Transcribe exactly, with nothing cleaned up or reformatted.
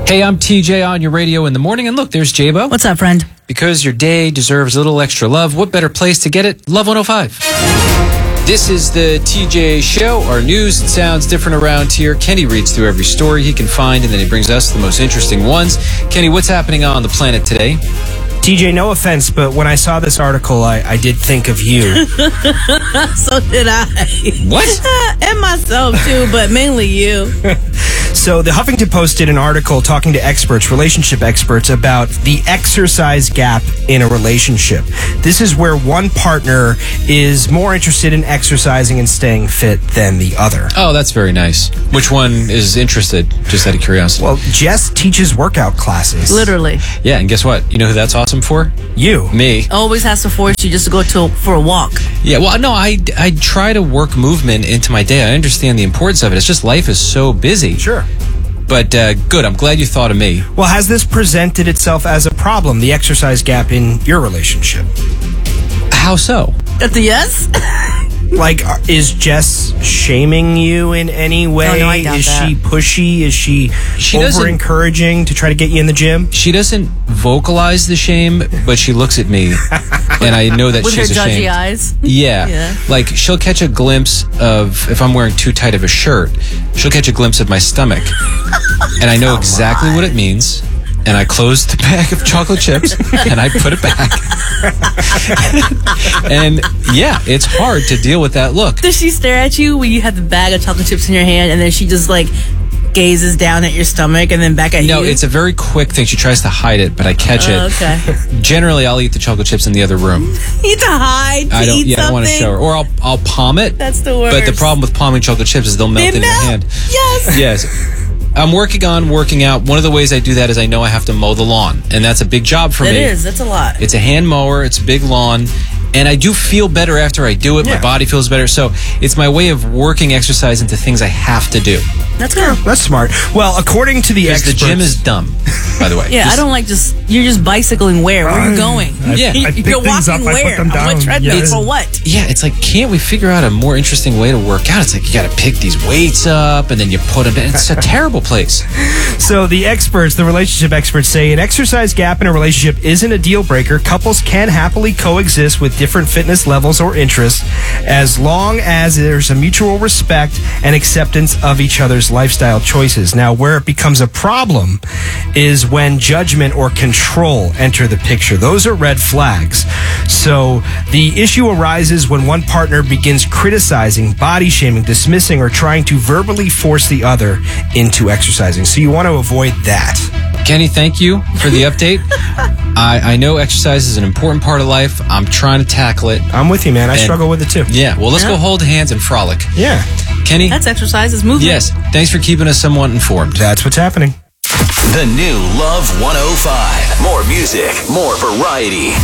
Hey, I'm T J on your radio in the morning, and look, there's J-Bo. What's up, friend? Because your day deserves a little extra love, what better place to get it? Love one oh five. This is the T J Show. Our news, it sounds different around here. Kenny reads through every story he can find, and then he brings us the most interesting ones. Kenny, what's happening on the planet today? T J, no offense, but when I saw this article, I, I did think of you. So did I. What? And myself, too, but mainly you. So the Huffington Post did an article talking to experts, relationship experts, about the exercise gap in a relationship. This is where one partner is more interested in exercising and staying fit than the other. Oh, that's very nice. Which one is interested, just out of curiosity? Well, Jess teaches workout classes. Literally. Yeah, and guess what? You know who that's awesome for? You. Me. Always has to force you just to go to for a walk. Yeah, well, no, I, I try to work movement into my day. I understand the importance of it. It's just life is so busy. Sure. But uh, good, I'm glad you thought of me. Well, has this presented itself as a problem, the exercise gap in your relationship? How so? At the yes? Like, are- is Jess shaming you in any way? Oh, no, I doubt is that. she pushy? Is she, She doesn't- over-encouraging to try to get you in the gym? She doesn't vocalize the shame, but she looks at me, and I know that With her she's judgy ashamed. eyes. Yeah. Yeah. Like, she'll catch a glimpse of, if I'm wearing too tight of a shirt, she'll catch a glimpse of my stomach, and I know exactly what it means, and I close the bag of chocolate chips, and I put it back. And, yeah, it's hard to deal with that look. Does she stare at you when you have the bag of chocolate chips in your hand and then she just like gazes down at your stomach and then back at No, you? it's a very quick thing. She tries to hide it, but I catch Oh, it. okay. Generally, I'll eat the chocolate chips in the other room. You need to hide to I don't. eat Yeah, I don't want to something. show her, or I'll I'll palm it. That's the worst. But the problem with palming chocolate chips is they'll melt They in your melt. hand. Yes. Yes. I'm working on working out. One of the ways I do that is I know I have to mow the lawn, and that's a big job for It me. is. That's a lot. It's a hand mower. It's a big lawn. And I do feel better after I do it. Yeah. My body feels better. So it's my way of working exercise into things I have to do. That's good. That's smart. Well, according to the Because the experts... gym is dumb, by the way. Yeah, Just- I don't like just, you're just bicycling where? Where are you going? Yeah. You- I pick You're things walking up, I put where? them On what down. treadmill? Yes. For what? Yeah, it's like, can't we figure out a more interesting way to work out? It's like, you got to pick these weights up, and then you put them in. It's a terrible place. So the experts, the relationship experts say an exercise gap in a relationship isn't a deal breaker. Couples can happily coexist with different fitness levels or interests as long as there's a mutual respect and acceptance of each other's lifestyle choices. Now, where it becomes a problem is when judgment or control enter the picture. Those are red flags. So the issue arises when one partner begins criticizing, body shaming, dismissing, or trying to verbally force the other into exercising. So you want to avoid that. Kenny, thank you for the update. I, I know exercise is an important part of life. I'm trying to tackle it. I'm with you, man. I And- struggle with it too. Yeah, well, let's Yeah. go hold hands and frolic. Yeah, Kenny? That's exercise. It's movement. Yes, thanks for keeping us somewhat informed. that's what's happening. The new Love one oh five. More music, more variety.